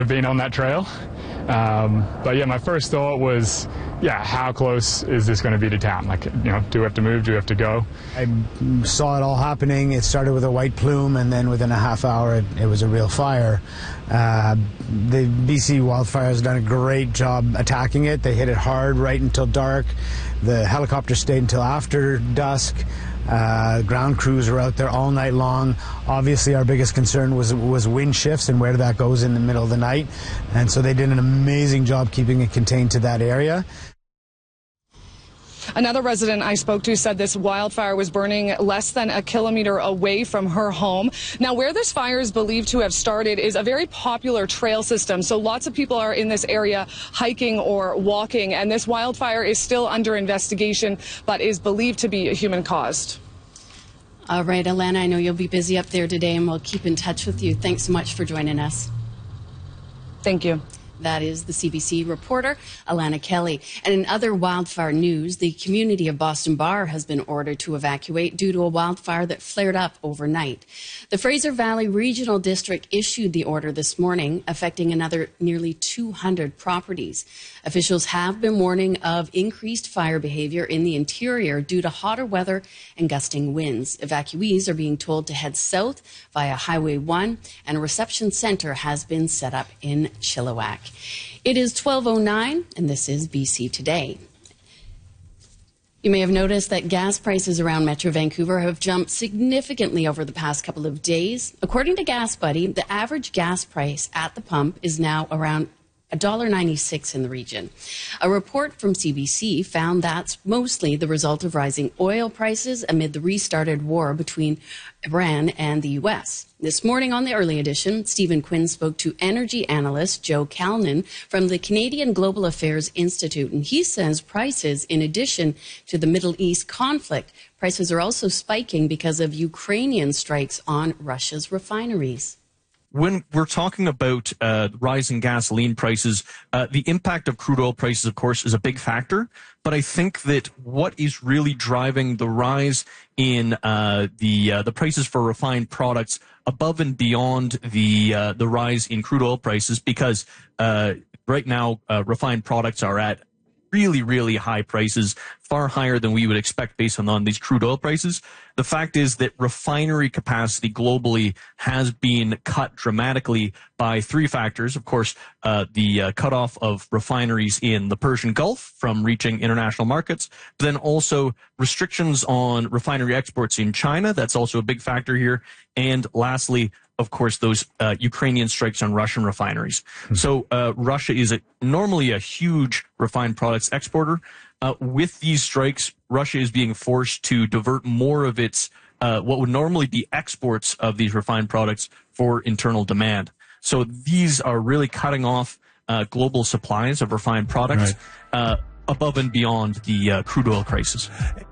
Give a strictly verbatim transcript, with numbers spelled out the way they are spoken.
being on that trail. Um, but yeah, my first thought was, yeah, how close is this going to be to town? Like, you know, do we have to move? Do we have to go? I saw it all happening. It started with a white plume, and then within a half hour, it, it was a real fire. Uh, the B C wildfire has done a great job attacking it. They hit it hard right until dark. The helicopter stayed until after dusk. Uh, ground crews were out there all night long. Obviously, our biggest concern was was wind shifts and where that goes in the middle of the night. And so they did an amazing job keeping it contained to that area. Another resident I spoke to said this wildfire was burning less than a kilometer away from her home. Now, where this fire is believed to have started is a very popular trail system. So lots of people are in this area hiking or walking. And this wildfire is still under investigation, but is believed to be human caused. All right, Alana, I know you'll be busy up there today, and we'll keep in touch with you. Thanks so much for joining us. Thank you. That is the C B C reporter, Alana Kelly. And in other wildfire news, the community of Boston Bar has been ordered to evacuate due to a wildfire that flared up overnight. The Fraser Valley Regional District issued the order this morning, affecting another nearly two hundred properties. Officials have been warning of increased fire behavior in the interior due to hotter weather and gusting winds. Evacuees are being told to head south via Highway one, and a reception center has been set up in Chilliwack. It is twelve oh nine, and this is B C Today. You may have noticed that gas prices around Metro Vancouver have jumped significantly over the past couple of days. According to GasBuddy, the average gas price at the pump is now around one dollar ninety-six in the region. A report from C B C found that's mostly the result of rising oil prices amid the restarted war between Iran and the U S. This morning on the Early Edition, Stephen Quinn spoke to energy analyst Joe Calnan from the Canadian Global Affairs Institute, and he says prices, in addition to the Middle East conflict, prices are also spiking because of Ukrainian strikes on Russia's refineries. When we're talking about uh, rising gasoline prices, uh, the impact of crude oil prices, of course, is a big factor. But I think that what is really driving the rise in uh, the uh, the prices for refined products above and beyond the uh, the rise in crude oil prices, because uh, right now uh, refined products are at really, really high prices, far higher than we would expect based on, on these crude oil prices. The fact is that refinery capacity globally has been cut dramatically by three factors. Of course, uh, the uh, cutoff of refineries in the Persian Gulf from reaching international markets, but then also restrictions on refinery exports in China. That's also a big factor here. And lastly, of course, those uh, Ukrainian strikes on Russian refineries. Mm-hmm. So uh, Russia is a, normally a huge refined products exporter. Uh, with these strikes, Russia is being forced to divert more of its uh, what would normally be exports of these refined products for internal demand. So these are really cutting off uh, global supplies of refined products right. uh, above and beyond the uh, crude oil crisis.